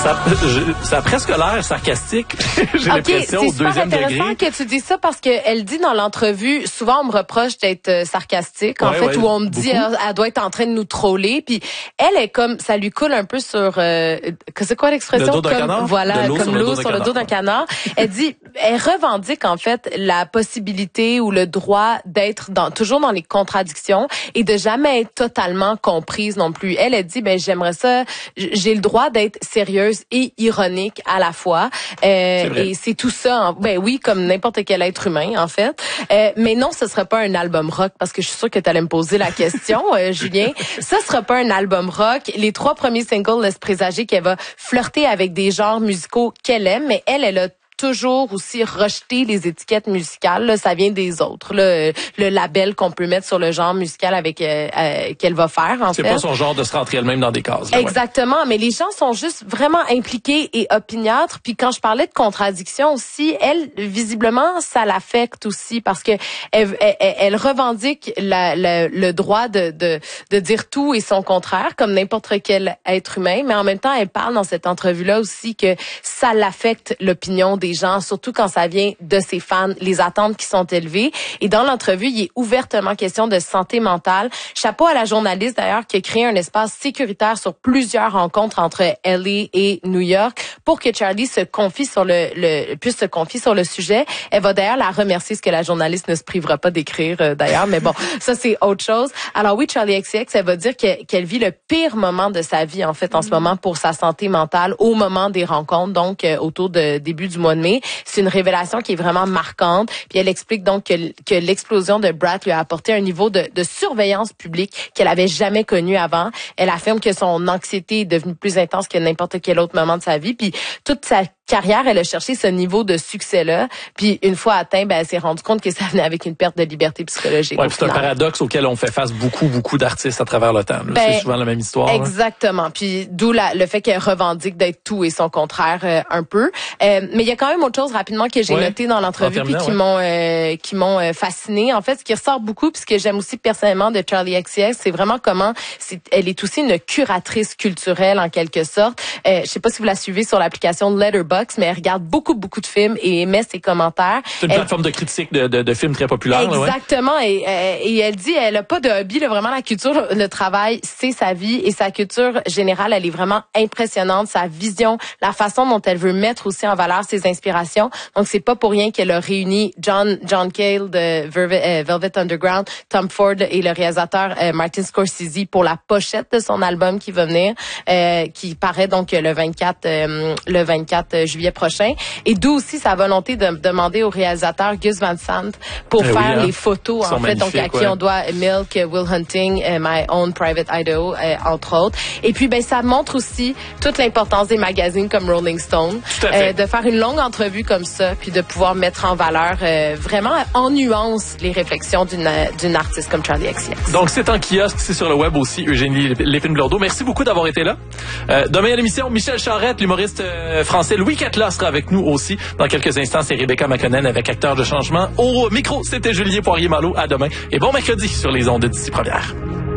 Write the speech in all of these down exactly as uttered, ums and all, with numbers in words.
Ça, je, ça a presque l'air sarcastique. J'ai okay, l'impression au deuxième degré. C'est super intéressant que tu dis ça parce qu'elle dit dans l'entrevue, souvent on me reproche d'être sarcastique, en ouais, fait, ouais, où on me dit elle, elle doit être en train de nous troller. Puis elle est comme, ça lui coule un peu sur, euh, c'est quoi l'expression? Le dos d'un comme, canard? Voilà, l'eau comme l'eau sur le dos d'un canard. Elle dit, elle revendique en fait la possibilité ou le droit d'être dans, toujours dans les contradictions et de jamais être totalement comprise non plus. Elle, elle dit, ben j'aimerais ça, j'ai le droit d'être sérieuse et ironique à la fois. Euh, c'est et c'est tout ça. En, ben oui, comme n'importe quel être humain en fait. Euh, mais non, ce sera pas un album rock parce que je suis sûre que tu allais me poser la question, euh, Julien. Ça sera pas un album rock. Les trois premiers singles laissent présager qu'elle va flirter avec des genres musicaux qu'elle aime, mais elle, elle a toujours aussi rejeter les étiquettes musicales. Là, ça vient des autres. Là, le label qu'on peut mettre sur le genre musical avec euh, euh, qu'elle va faire, en c'est fait. C'est pas son genre de se rentrer elle-même dans des cases. Là, exactement. Ouais. Mais les gens sont juste vraiment impliqués et opiniâtres. Puis quand je parlais de contradiction aussi, elle, visiblement, ça l'affecte aussi parce que elle, elle, elle revendique la, la, le droit de, de, de dire tout et son contraire, comme n'importe quel être humain. Mais en même temps, elle parle dans cette entrevue-là aussi que ça l'affecte l'opinion des gens, surtout quand ça vient de ses fans, les attentes qui sont élevées. Et dans l'entrevue, il est ouvertement question de santé mentale. Chapeau à la journaliste, d'ailleurs, qui a créé un espace sécuritaire sur plusieurs rencontres entre L A et New York pour que Charlie se confie sur le, le puisse se confier sur le sujet. Elle va d'ailleurs la remercier, ce que la journaliste ne se privera pas d'écrire, euh, d'ailleurs. Mais bon, ça, c'est autre chose. Alors oui, Charli X C X, elle va dire que, qu'elle vit le pire moment de sa vie, en fait, en ce moment, pour sa santé mentale, au moment des rencontres, donc euh, autour de début du mois de mai. C'est une révélation qui est vraiment marquante. Puis elle explique donc que, que l'explosion de Brat lui a apporté un niveau de, de surveillance publique qu'elle avait jamais connu avant. Elle affirme que son anxiété est devenue plus intense que n'importe quel autre moment de sa vie. Puis toute sa carrière, elle a cherché ce niveau de succès-là. Puis une fois atteint, ben, elle s'est rendue compte que ça venait avec une perte de liberté psychologique. Ouais, c'est un paradoxe auquel on fait face beaucoup, beaucoup d'artistes à travers le temps. Ben, c'est souvent la même histoire. Exactement. Hein. Puis d'où la, le fait qu'elle revendique d'être tout et son contraire euh, un peu. Euh, mais il y a quand même autre chose rapidement que j'ai ouais. noté dans l'entrevue puis qui ouais. m'ont euh, qui m'ont euh, fasciné. En fait, ce qui ressort beaucoup, puis ce que j'aime aussi personnellement de Charli X C X, c'est vraiment comment c'est, elle est aussi une curatrice culturelle en quelque sorte. Euh, je sais pas si vous la suivez sur l'application Letterboxd, mais elle regarde beaucoup, beaucoup de films et émet ses commentaires. C'est une elle... plateforme de critique de, de, de films très populaire. Exactement. Là, ouais. et, et elle dit, elle a pas de hobby, là, vraiment la culture, le travail, c'est sa vie et sa culture générale, elle est vraiment impressionnante. Sa vision, la façon dont elle veut mettre aussi en valeur ses inspirations. Donc, c'est pas pour rien qu'elle a réuni John, John Cale de Velvet, euh, Velvet Underground, Tom Ford et le réalisateur euh, Martin Scorsese pour la pochette de son album qui va venir, euh, qui paraît donc le vingt-quatre, euh, le vingt-quatre juillet prochain. Et d'où aussi sa volonté de demander au réalisateur Gus Van Sant pour eh faire oui, hein. les photos, en fait, donc à qui ouais. on doit Milk, Will Hunting, uh, My Own Private Idaho, euh, entre autres. Et puis, ben, ça montre aussi toute l'importance des magazines comme Rolling Stone, euh, de faire une longue entrevue comme ça, puis de pouvoir mettre en valeur euh, vraiment en nuance les réflexions d'une d'une artiste comme Charli X C X. Donc, c'est en kiosque, c'est sur le web aussi, Eugénie Lépine-Blondeau. Merci beaucoup d'avoir été là. Euh, demain à l'émission, Michel Charette, l'humoriste euh, français Louis Catla sera avec nous aussi. Dans quelques instants, c'est Rebecca McConnell avec Acteur de changement. Au micro, c'était Julien Poirier-Malo. À demain. Et bon mercredi sur les ondes d'ici première.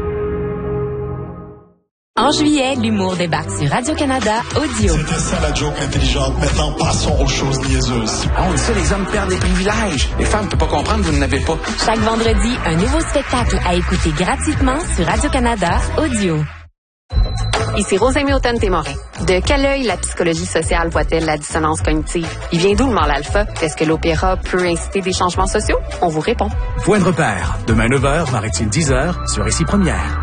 En juillet, l'humour débarque sur Radio-Canada Audio. C'était ça la joke intelligente, maintenant passons aux choses niaiseuses. On dit ça, les hommes perdent des privilèges. Les femmes ne peuvent pas comprendre, vous n'en avez pas. Chaque vendredi, un nouveau spectacle à écouter gratuitement sur Radio-Canada Audio. Ici Rosemée Automne-Témorin. De quel œil la psychologie sociale voit-elle la dissonance cognitive? Il vient d'où le mal alpha? Est-ce que l'opéra peut inciter des changements sociaux? On vous répond. Point de repère. Demain neuf heures, Maritime dix heures, sur Ici Première.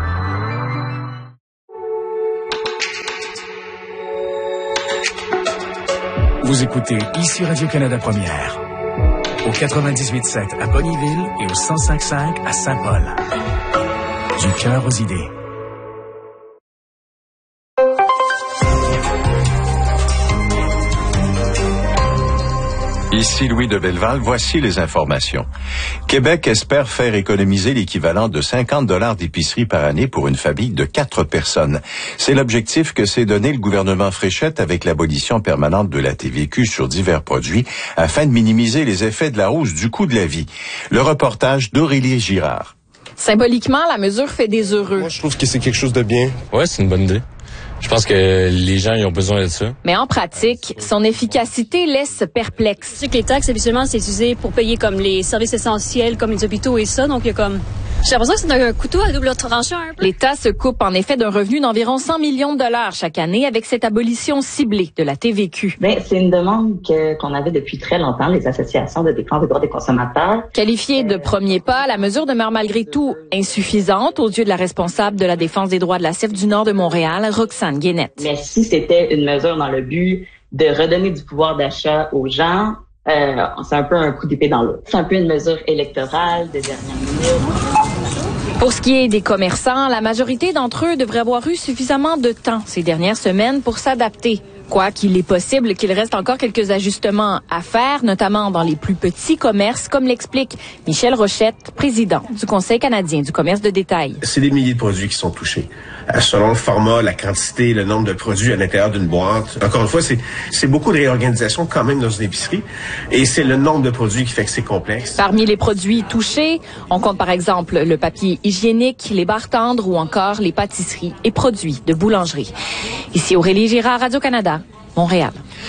Vous écoutez Ici Radio-Canada Première. Au quatre-vingt-dix-huit sept à Bonnyville et au cent cinq cinq à Saint-Paul. Du cœur aux idées. Ici Louis de Belleval, voici les informations. Québec espère faire économiser l'équivalent de cinquante dollars d'épicerie par année pour une famille de quatre personnes. C'est l'objectif que s'est donné le gouvernement Fréchette avec l'abolition permanente de la T V Q sur divers produits afin de minimiser les effets de la hausse du coût de la vie. Le reportage d'Aurélie Girard. Symboliquement, la mesure fait des heureux. Moi, je trouve que c'est quelque chose de bien. Ouais, c'est une bonne idée. Je pense que les gens ils ont besoin de ça. Mais en pratique, son efficacité laisse perplexe. Je sais que les taxes, habituellement, c'est utilisé pour payer comme les services essentiels, comme les hôpitaux et ça. Donc, il y a comme... J'ai l'impression que c'est un couteau à double tranchant un peu. L'État se coupe en effet d'un revenu d'environ cent millions de dollars chaque année avec cette abolition ciblée de la T V Q. Bien, c'est une demande que, qu'on avait depuis très longtemps, les associations de défense des droits des consommateurs. Qualifiée de premier pas, la mesure demeure malgré tout insuffisante aux yeux de la responsable de la défense des droits de la C F du Nord de Montréal, Roxane Guénette. Mais si c'était une mesure dans le but de redonner du pouvoir d'achat aux gens, euh, c'est un peu un coup d'épée dans l'eau. C'est un peu une mesure électorale de dernière minute. Pour ce qui est des commerçants, la majorité d'entre eux devraient avoir eu suffisamment de temps ces dernières semaines pour s'adapter. Quoiqu'il est possible qu'il reste encore quelques ajustements à faire, notamment dans les plus petits commerces, comme l'explique Michel Rochette, président du Conseil canadien du commerce de détail. C'est des milliers de produits qui sont touchés. Selon le format, la quantité, le nombre de produits à l'intérieur d'une boîte. Encore une fois, c'est, c'est beaucoup de réorganisation quand même dans une épicerie. Et c'est le nombre de produits qui fait que c'est complexe. Parmi les produits touchés, on compte par exemple le papier hygiénique, les barres tendres ou encore les pâtisseries et produits de boulangerie. Ici Aurélie Girard, Radio-Canada, Montréal.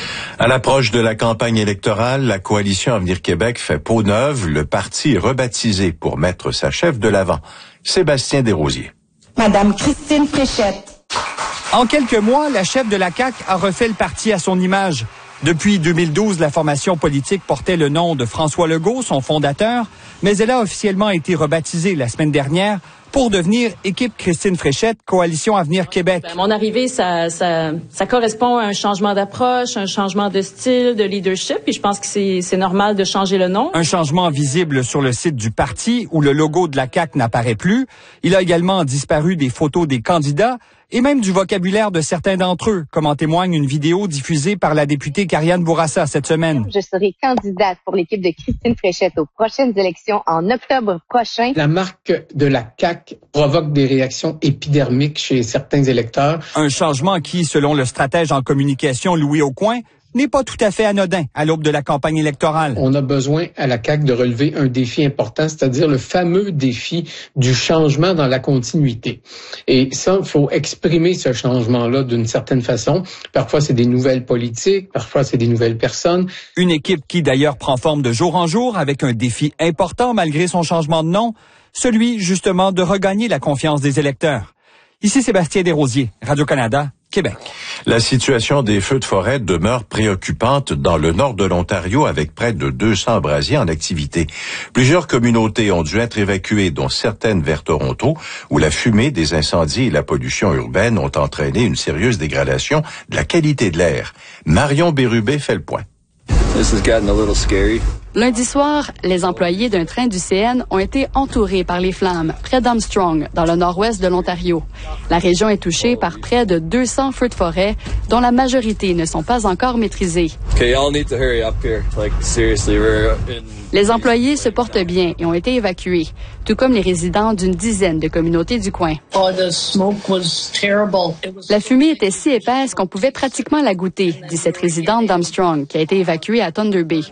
À l'approche de la campagne électorale, la coalition Avenir Québec fait peau neuve. Le parti est rebaptisé pour mettre sa chef de l'avant, Sébastien Desrosiers. Madame Christine Fréchette. En quelques mois, la chef de la C A Q a refait le parti à son image. Depuis deux mille douze, la formation politique portait le nom de François Legault, son fondateur, mais elle a officiellement été rebaptisée la semaine dernière pour devenir Équipe Christine Fréchette, Coalition Avenir Québec. Mon arrivée, ça, ça, ça correspond à un changement d'approche, un changement de style, de leadership, et je pense que c'est, c'est normal de changer le nom. Un changement visible sur le site du parti où le logo de la C A Q n'apparaît plus. Il a également disparu des photos des candidats et même du vocabulaire de certains d'entre eux, comme en témoigne une vidéo diffusée par la députée Karianne Bourassa cette semaine. Je serai candidate pour l'équipe de Christine Fréchette aux prochaines élections en octobre prochain. La marque de la C A Q provoque des réactions épidermiques chez certains électeurs. Un changement qui, selon le stratège en communication Louis Aucoin, n'est pas tout à fait anodin à l'aube de la campagne électorale. On a besoin à la C A Q de relever un défi important, c'est-à-dire le fameux défi du changement dans la continuité. Et ça, il faut exprimer ce changement-là d'une certaine façon. Parfois, c'est des nouvelles politiques, parfois, c'est des nouvelles personnes. Une équipe qui, d'ailleurs, prend forme de jour en jour avec un défi important malgré son changement de nom, celui, justement, de regagner la confiance des électeurs. Ici Sébastien Desrosiers, Radio-Canada, Québec. La situation des feux de forêt demeure préoccupante dans le nord de l'Ontario avec près de deux cents brasiers en activité. Plusieurs communautés ont dû être évacuées, dont certaines vers Toronto, où la fumée des incendies et la pollution urbaine ont entraîné une sérieuse dégradation de la qualité de l'air. Marion Bérubé fait le point. This has gotten a little scary. Lundi soir, les employés d'un train du C N ont été entourés par les flammes près d'Armstrong, dans le nord-ouest de l'Ontario. La région est touchée par près de deux cents feux de forêt, dont la majorité ne sont pas encore maîtrisés. Okay, y'all need to hurry up here. Like, seriously, we're in... Les employés se portent bien et ont été évacués, tout comme les résidents d'une dizaine de communautés du coin. Oh, the smoke was terrible. It was... La fumée était si épaisse qu'on pouvait pratiquement la goûter, dit cette résidente d'Armstrong, qui a été évacuée à Thunder Bay.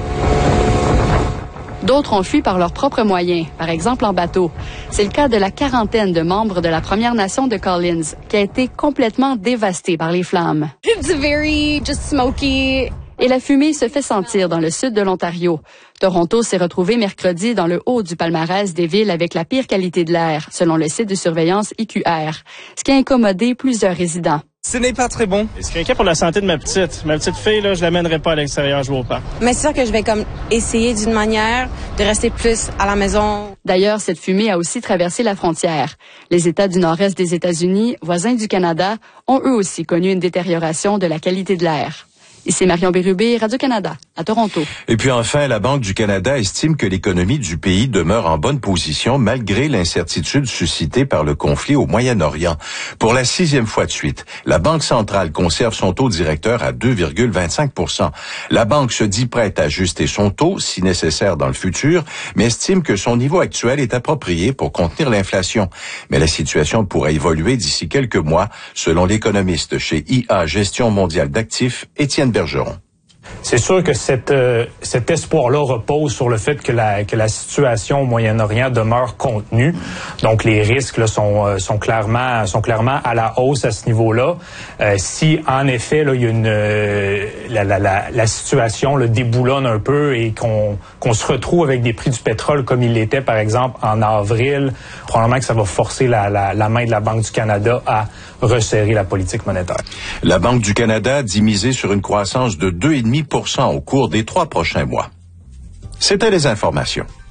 D'autres ont fui par leurs propres moyens, par exemple en bateau. C'est le cas de la quarantaine de membres de la Première Nation de Collins, qui a été complètement dévastée par les flammes. It's very just smoky. Et la fumée se fait sentir dans le sud de l'Ontario. Toronto s'est retrouvé mercredi dans le haut du palmarès des villes avec la pire qualité de l'air, selon le site de surveillance I Q R, ce qui a incommodé plusieurs résidents. Ce n'est pas très bon. Je suis inquiet pour la santé de ma petite. Ma petite fille, là, je l'amènerai pas à l'extérieur jouer au parc. Mais c'est sûr que je vais comme essayer d'une manière de rester plus à la maison. D'ailleurs, cette fumée a aussi traversé la frontière. Les États du nord-est des États-Unis, voisins du Canada, ont eux aussi connu une détérioration de la qualité de l'air. Ici Marion Bérubé, Radio-Canada, à Toronto. Et puis enfin, la Banque du Canada estime que l'économie du pays demeure en bonne position malgré l'incertitude suscitée par le conflit au Moyen-Orient. Pour la sixième fois de suite, la Banque centrale conserve son taux directeur à deux virgule vingt-cinq pour cent. La banque se dit prête à ajuster son taux, si nécessaire dans le futur, mais estime que son niveau actuel est approprié pour contenir l'inflation. Mais la situation pourrait évoluer d'ici quelques mois, selon l'économiste chez I A Gestion mondiale d'actifs, Étienne Bergeron. C'est sûr que cette, euh, cet espoir-là repose sur le fait que la, que la situation au Moyen-Orient demeure contenue. Donc, les risques là, sont, euh, sont, clairement, sont clairement à la hausse à ce niveau-là. Euh, si, en effet, là, il y a une, euh, la, la, la, la situation là, déboulonne un peu et qu'on, qu'on se retrouve avec des prix du pétrole comme il l'était, par exemple, en avril, probablement que ça va forcer la, la, la main de la Banque du Canada à resserrer la politique monétaire. La Banque du Canada dit miser sur une croissance de deux virgule cinq pour cent au cours des trois prochains mois. C'était les informations.